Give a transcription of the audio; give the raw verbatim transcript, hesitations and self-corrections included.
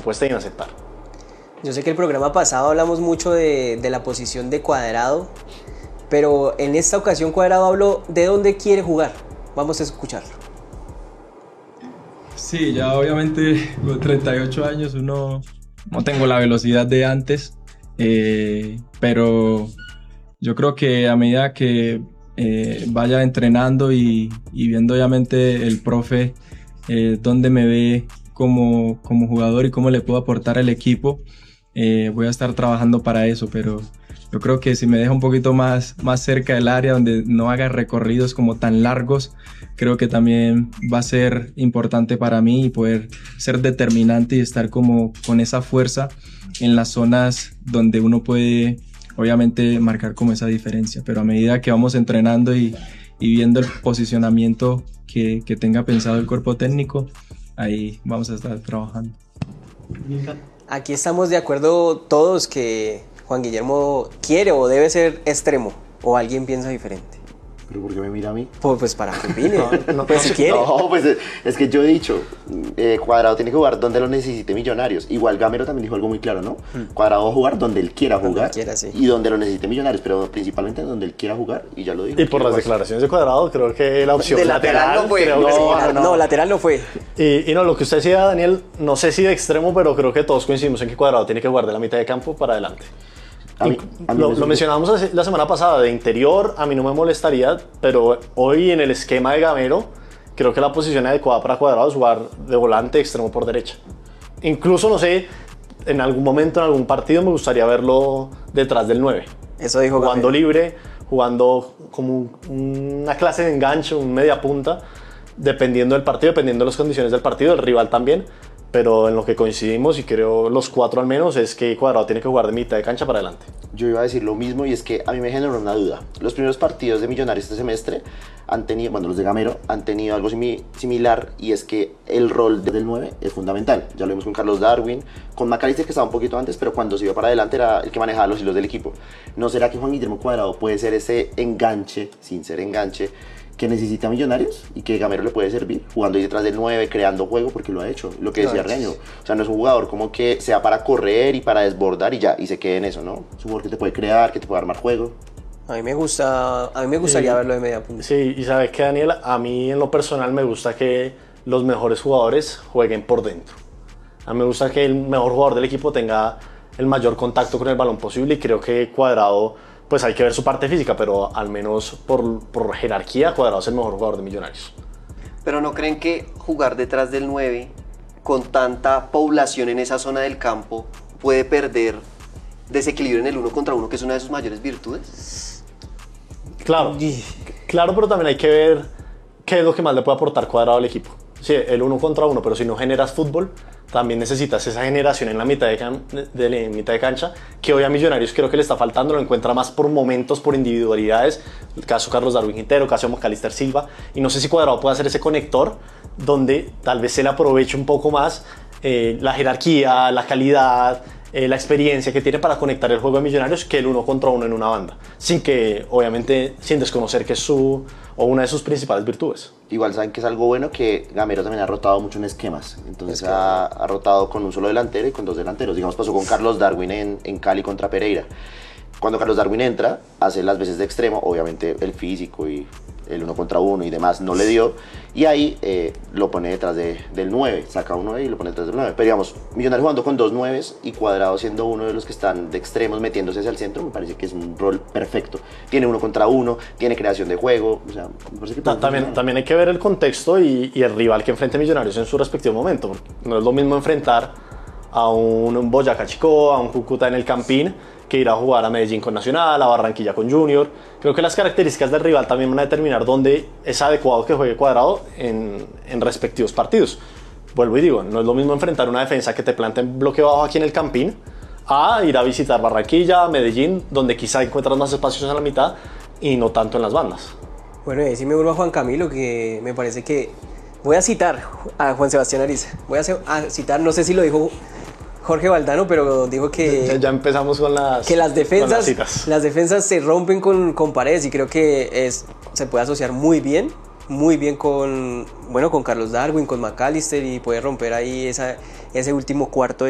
propuesta y en aceptar. Yo sé que el programa pasado hablamos mucho de, de la posición de Cuadrado, pero en esta ocasión Cuadrado habló de dónde quiere jugar. Vamos a escucharlo. Sí, ya obviamente con treinta y ocho años uno no tengo la velocidad de antes, eh, pero yo creo que a medida que eh, vaya entrenando y, y viendo obviamente el profe eh, dónde me ve como, como jugador y cómo le puedo aportar al equipo, eh, voy a estar trabajando para eso, pero yo creo que si me deja un poquito más, más cerca del área donde no haga recorridos como tan largos, creo que también va a ser importante para mí y poder ser determinante y estar como con esa fuerza en las zonas donde uno puede obviamente marcar como esa diferencia, pero a medida que vamos entrenando y, y viendo el posicionamiento que, que tenga pensado el cuerpo técnico, ahí vamos a estar trabajando. Aquí estamos de acuerdo todos que Juan Guillermo quiere o debe ser extremo, o alguien piensa diferente. ¿Pero por qué me mira a mí? Pues, pues para que opine, no, no, pues si quiere. No, pues es, es que yo he dicho, eh, Cuadrado tiene que jugar donde lo necesite Millonarios. Igual Gamero también dijo algo muy claro, ¿no? Mm. Cuadrado va a jugar donde él quiera jugar donde quiera, sí. Y donde lo necesite Millonarios, pero principalmente donde él quiera jugar, y ya lo dijo. Y por las jugar. declaraciones de Cuadrado, creo que la opción de lateral, lateral no fue. creo No, que sí. no, no, no, lateral no fue. Y, y no, lo que usted decía, Daniel, no sé si de extremo, pero creo que todos coincidimos en que Cuadrado tiene que jugar de la mitad de campo para adelante. A mí, a mí lo, lo mencionábamos la semana pasada, de interior a mí no me molestaría, pero hoy en el esquema de Gamero creo que la posición adecuada para Cuadrado es jugar de volante extremo por derecha. Incluso, no sé, en algún momento, en algún partido me gustaría verlo detrás del nueve. Eso dijo Jugando Gamero. libre, jugando como una clase de enganche, un media punta, dependiendo del partido, dependiendo de las condiciones del partido, el rival también. Pero en lo que coincidimos, y creo los cuatro al menos, es que Cuadrado tiene que jugar de mitad de cancha para adelante. Yo iba a decir lo mismo, y es que a mí me generó una duda. Los primeros partidos de Millonarios este semestre han tenido, bueno, los de Gamero han tenido algo simi similar, y es que el rol del nueve es fundamental. Ya lo vimos con Carlos Darwin, con McAllister, que estaba un poquito antes, pero cuando se iba para adelante era el que manejaba los hilos del equipo. ¿No será que Juan Guillermo Cuadrado puede ser ese enganche, sin ser enganche, que necesita Millonarios y que Gamero le puede servir, jugando ahí detrás del nueve, creando juego, porque lo ha hecho, lo que decía Reaño? O sea, no es un jugador como que sea para correr y para desbordar y ya, y se quede en eso, ¿no? Es un jugador que te puede crear, que te puede armar juego. A mí me gusta, a mí me gustaría sí, verlo de media punta. Sí, y sabes que, Daniel, a mí en lo personal me gusta que los mejores jugadores jueguen por dentro. A mí me gusta que el mejor jugador del equipo tenga el mayor contacto con el balón posible, y creo que Cuadrado, pues hay que ver su parte física, pero al menos por, por jerarquía, Cuadrado es el mejor jugador de Millonarios. Pero ¿no creen que jugar detrás del nueve, con tanta población en esa zona del campo, puede perder desequilibrio en el uno contra uno, que es una de sus mayores virtudes? Claro, claro, pero también hay que ver qué es lo que más le puede aportar Cuadrado al equipo. Sí, el uno contra uno, pero si no generas fútbol, también necesitas esa generación en la mitad de, can de, de, mitad de cancha, que hoy a Millonarios creo que le está faltando. Lo encuentra más por momentos, por individualidades, el caso Carlos Darwin Quintero, el caso McAllister Silva, y no sé si Cuadrado puede hacer ese conector donde tal vez se le aproveche un poco más eh, la jerarquía, la calidad, eh, la experiencia que tiene para conectar el juego de Millonarios, que el uno contra uno en una banda, sin que, obviamente, sin desconocer que es su, o una de sus principales virtudes. Igual saben que es algo bueno que Gamero también ha rotado mucho en esquemas, entonces ha, ha rotado con un solo delantero y con dos delanteros. Digamos, pasó con Carlos Darwin en, en Cali contra Pereira. Cuando Carlos Darwin entra, hace las veces de extremo, obviamente el físico y el uno contra uno y demás no le dio, y ahí eh, lo pone detrás de, del nueve, saca un nueve y lo pone detrás del nueve. Pero digamos, Millonarios jugando con dos nueves y Cuadrado siendo uno de los que están de extremos metiéndose hacia el centro, me parece que es un rol perfecto. Tiene uno contra uno, tiene creación de juego, o sea, me parece que también, también hay que ver el contexto y, y el rival que enfrente Millonarios en su respectivo momento, porque no es lo mismo enfrentar a un Boyacá Chicó, a un Cúcuta en el Campín, que ir a jugar a Medellín con Nacional, a Barranquilla con Junior. Creo que las características del rival también van a determinar dónde es adecuado que juegue Cuadrado en, en respectivos partidos. Vuelvo y digo, no es lo mismo enfrentar una defensa que te planta en bloque bajo aquí en el Campín a ir a visitar Barranquilla, Medellín, donde quizá encuentras más espacios en la mitad y no tanto en las bandas. Bueno, y ahí sí me vuelvo a Juan Camilo, que me parece que... Voy a citar a Juan Sebastián Ariza. Voy a, a citar, no sé si lo dijo Jorge Valdano, pero dijo que... Ya, ya empezamos con las, que las defensas, las citas. Las defensas se rompen con, con paredes, y creo que es, se puede asociar muy bien, muy bien con, bueno, con Carlos Darwin, con McAllister, y puede romper ahí esa, ese último cuarto de